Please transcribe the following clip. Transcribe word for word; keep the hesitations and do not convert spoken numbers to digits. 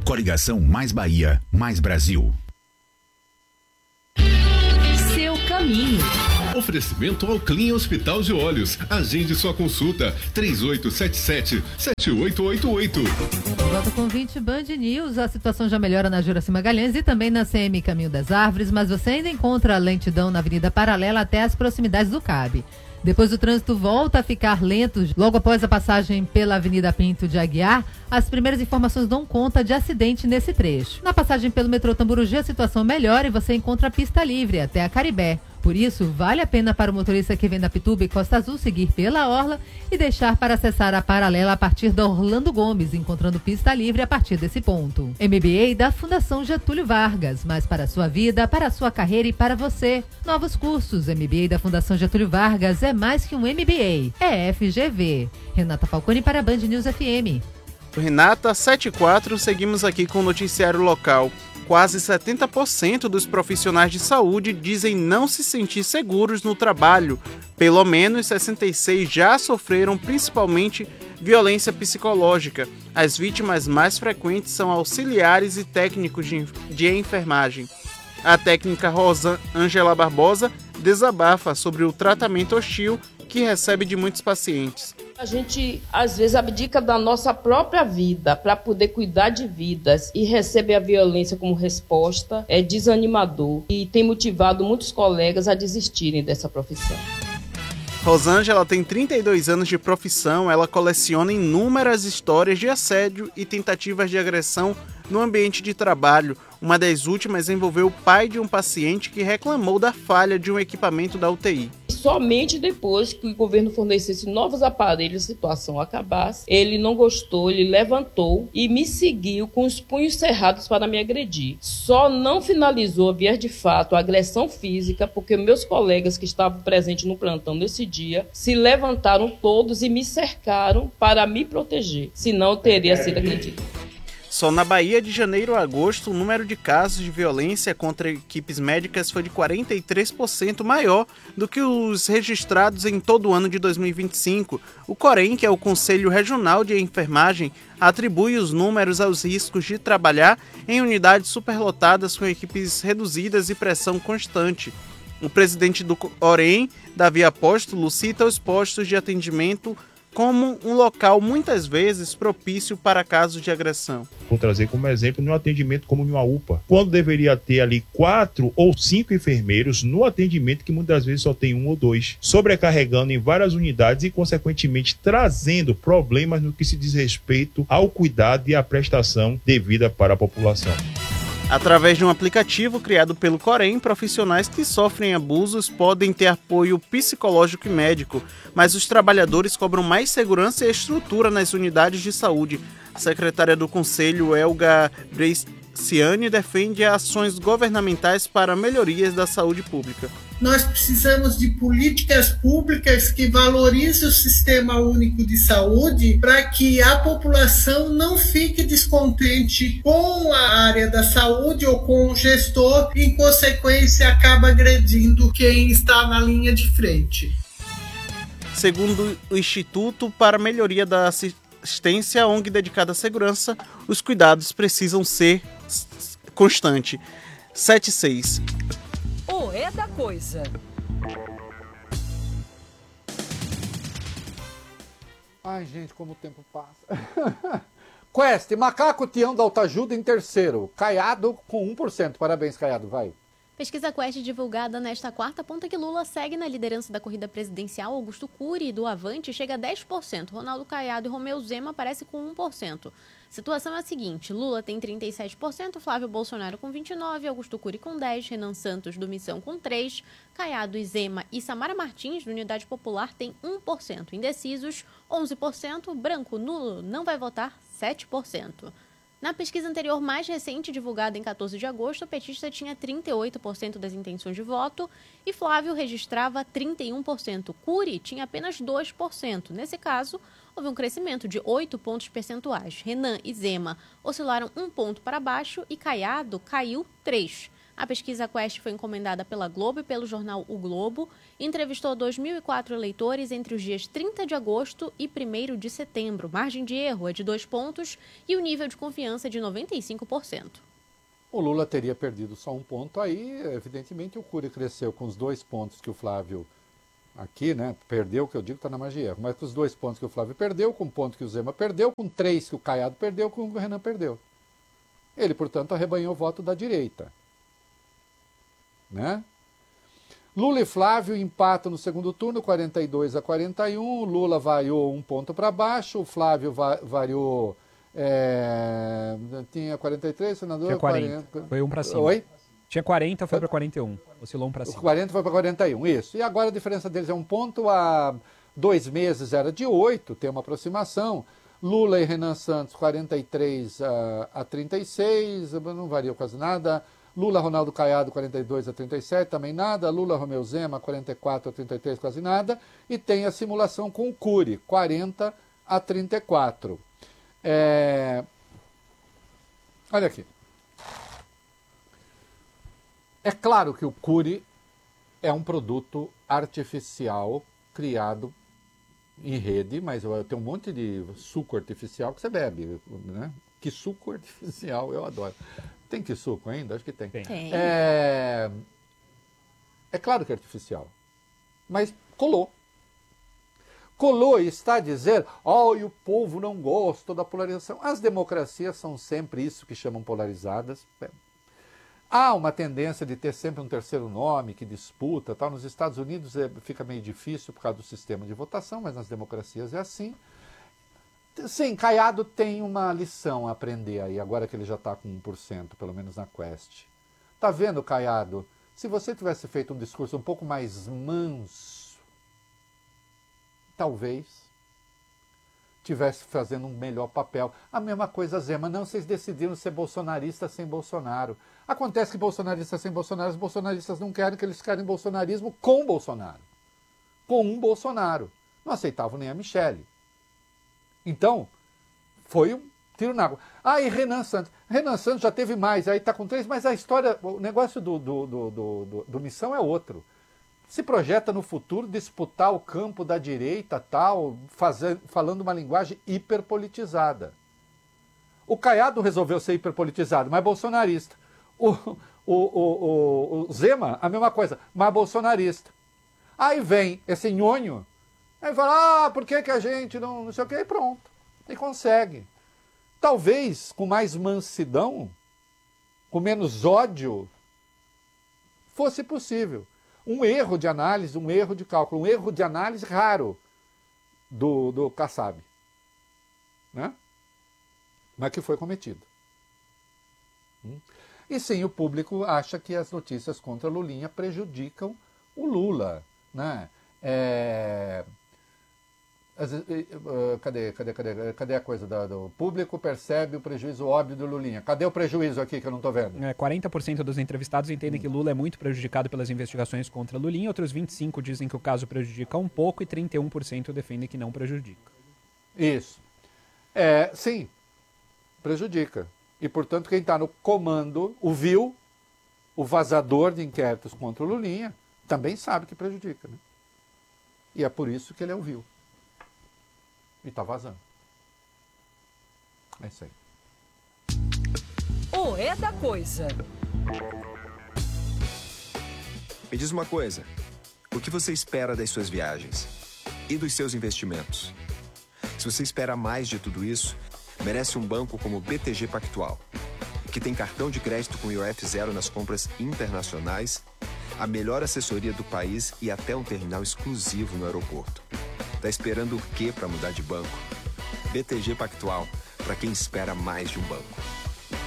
Coligação Mais Bahia, Mais Brasil. Seu caminho. Oferecimento ao Clean Hospital de Olhos. Agende sua consulta. três oito sete sete, sete oito oito oito. Volta com vinte Band News. A situação já melhora na Juraci Magalhães e também na C M Caminho das Árvores, mas você ainda encontra lentidão na Avenida Paralela até as proximidades do C A B. Depois o trânsito volta a ficar lento logo após a passagem pela Avenida Pinto de Aguiar. As primeiras informações dão conta de acidente nesse trecho. Na passagem pelo metrô Tamburugi, a situação melhora e você encontra a pista livre até a Caribé. Por isso, vale a pena para o motorista que vem da Pituba e Costa Azul seguir pela orla e deixar para acessar a paralela a partir da Orlando Gomes, encontrando pista livre a partir desse ponto. M B A da Fundação Getúlio Vargas, mais para a sua vida, para a sua carreira e para você. Novos cursos. M B A da Fundação Getúlio Vargas é mais que um M B A, é F G V. Renata Falcone para a Band News F M. Renata, sete e quatro, seguimos aqui com o noticiário local. Quase setenta por cento dos profissionais de saúde dizem não se sentir seguros no trabalho. Pelo menos sessenta e seis já sofreram principalmente violência psicológica. As vítimas mais frequentes são auxiliares e técnicos de, de enfermagem. A técnica Rosa Ângela Barbosa desabafa sobre o tratamento hostil que recebe de muitos pacientes. A gente, às vezes, abdica da nossa própria vida para poder cuidar de vidas e receber a violência como resposta. É desanimador e tem motivado muitos colegas a desistirem dessa profissão. Rosângela tem trinta e dois anos de profissão. Ela coleciona inúmeras histórias de assédio e tentativas de agressão no ambiente de trabalho. Uma das últimas envolveu o pai de um paciente que reclamou da falha de um equipamento da U T I. Somente depois que o governo fornecesse novos aparelhos, a situação acabasse, ele não gostou, ele levantou e me seguiu com os punhos cerrados para me agredir. Só não finalizou, a viés de fato, a agressão física, porque meus colegas que estavam presentes no plantão nesse dia se levantaram todos e me cercaram para me proteger, senão eu teria sido agredido. Só na Bahia, de janeiro a agosto, o número de casos de violência contra equipes médicas foi de quarenta e três por cento maior do que os registrados em todo o ano de dois mil e vinte e cinco. O COREM, que é o Conselho Regional de Enfermagem, atribui os números aos riscos de trabalhar em unidades superlotadas com equipes reduzidas e pressão constante. O presidente do COREM, Davi Apóstolo, cita os postos de atendimento como um local muitas vezes propício para casos de agressão. Vou trazer como exemplo no atendimento como em uma U P A, quando deveria ter ali quatro ou cinco enfermeiros no atendimento que muitas vezes só tem um ou dois, sobrecarregando em várias unidades e consequentemente trazendo problemas no que se diz respeito ao cuidado e à prestação devida para a população. Através de um aplicativo criado pelo COREM, profissionais que sofrem abusos podem ter apoio psicológico e médico, mas os trabalhadores cobram mais segurança e estrutura nas unidades de saúde. A secretária do Conselho, Elga Bresciani, defende ações governamentais para melhorias da saúde pública. Nós precisamos de políticas públicas que valorizem o Sistema Único de Saúde para que a população não fique descontente com a área da saúde ou com o gestor e, em consequência, acaba agredindo quem está na linha de frente. Segundo o Instituto para a Melhoria da Assistência, a ONG dedicada à segurança, os cuidados precisam ser constantes. sete e seis. O é da coisa. Ai, gente, como o tempo passa. Quest, Macaco Tião da Altajuda em terceiro. Caiado com um por cento. Parabéns, Caiado, vai. Pesquisa Quest divulgada nesta quarta aponta que Lula segue na liderança da corrida presidencial. Augusto Cury, do Avante, chega a dez por cento. Ronaldo Caiado e Romeu Zema aparecem com um por cento. Situação é a seguinte: Lula tem trinta e sete por cento, Flávio Bolsonaro com vinte e nove por cento, Augusto Cury com dez por cento, Renan Santos do Missão com três por cento, Caiado e Zema e Samara Martins, do Unidade Popular, tem um por cento. Indecisos, onze por cento. Branco, nulo, não vai votar, sete por cento. Na pesquisa anterior mais recente, divulgada em quatorze de agosto, o petista tinha trinta e oito por cento das intenções de voto e Flávio registrava trinta e um por cento. Cury tinha apenas dois por cento. Nesse caso, houve um crescimento de oito pontos percentuais. Renan e Zema oscilaram um ponto para baixo e Caiado caiu três. A pesquisa Quest foi encomendada pela Globo e pelo jornal O Globo e entrevistou dois mil e quatro eleitores entre os dias trinta de agosto e primeiro de setembro. Margem de erro é de dois pontos e o nível de confiança é de noventa e cinco por cento. O Lula teria perdido só um ponto aí, evidentemente o Cury cresceu com os dois pontos que o Flávio aqui, né, perdeu, que eu digo está na margem de erro, mas com os dois pontos que o Flávio perdeu, com o ponto que o Zema perdeu, com três que o Caiado perdeu, com o Renan perdeu. Ele, portanto, arrebanhou o voto da direita. Né? Lula e Flávio empatam no segundo turno, quarenta e dois a quarenta e um. O Lula variou um ponto para baixo, o Flávio va variou. É, tinha quarenta e três, senador. Tinha quarenta. quarenta. Foi um para cima. Oi? Tinha quarenta, foi para quarenta e um. Oscilou um para cima. quarenta foi para quarenta e um, isso. E agora a diferença deles é um ponto. Há dois meses era de oito, tem uma aproximação. Lula e Renan Santos, quarenta e três a trinta e seis, não variou quase nada. Lula, Ronaldo Caiado, quarenta e dois a trinta e sete, também nada. Lula, Romeu Zema, quarenta e quatro a trinta e três, quase nada. E tem a simulação com o Cury, quarenta a trinta e quatro. É... Olha aqui. É claro que o Cury é um produto artificial criado em rede, mas tem um monte de suco artificial que você bebe, né? Que suco artificial, eu adoro. Tem que suco ainda? Acho que tem. Tem. É... é claro que é artificial, mas colou. Colou e está a dizer, ó, oh, e o povo não gosta da polarização. As democracias são sempre isso que chamam polarizadas. Há uma tendência de ter sempre um terceiro nome que disputa, tal. Nos Estados Unidos é, fica meio difícil por causa do sistema de votação, mas nas democracias é assim. Sim, Caiado tem uma lição a aprender aí, agora que ele já está com um por cento, pelo menos na Quest. Tá vendo, Caiado? Se você tivesse feito um discurso um pouco mais manso, talvez tivesse fazendo um melhor papel. A mesma coisa, Zema. Não, vocês decidiram ser bolsonaristas sem Bolsonaro. Acontece que bolsonaristas sem Bolsonaro, os bolsonaristas não querem que eles querem bolsonarismo com Bolsonaro. Com um Bolsonaro. Não aceitavam nem a Michele. Então, foi um tiro na água. Ah, e Renan Santos. Renan Santos já teve mais, aí está com três, mas a história, o negócio do, do, do, do, do, do Missão é outro. Se projeta no futuro disputar o campo da direita, tal, fazer, falando uma linguagem hiperpolitizada. O Caiado resolveu ser hiperpolitizado, mas bolsonarista. O, o, o, o, o Zema, a mesma coisa, mas bolsonarista. Aí vem esse nhonho, aí fala, ah, por que, que a gente não, não sei o que, e pronto. E consegue. Talvez com mais mansidão, com menos ódio, fosse possível. Um erro de análise, um erro de cálculo, um erro de análise raro do, do Kassab, né? Mas que foi cometido. Hum? E sim, o público acha que as notícias contra Lulinha prejudicam o Lula, né? É... Cadê, cadê, cadê, cadê a coisa do, do público percebe o prejuízo óbvio do Lulinha? Cadê o prejuízo aqui que eu não estou vendo? É, quarenta por cento dos entrevistados entendem hum. que Lula é muito prejudicado pelas investigações contra Lulinha, outros vinte e cinco por cento dizem que o caso prejudica um pouco e trinta e um por cento defendem que não prejudica. Isso. É, sim, prejudica. E, portanto, quem está no comando, o vil, o vazador de inquéritos contra o Lulinha, também sabe que prejudica, né? E é por isso que ele é o vil. E tá vazando. É isso aí. O É da Coisa. Me diz uma coisa. O que você espera das suas viagens? E dos seus investimentos? Se você espera mais de tudo isso, merece um banco como o B T G Pactual, que tem cartão de crédito com I O F zero nas compras internacionais, a melhor assessoria do país e até um terminal exclusivo no aeroporto. Tá esperando o quê para mudar de banco? B T G Pactual, para quem espera mais de um banco.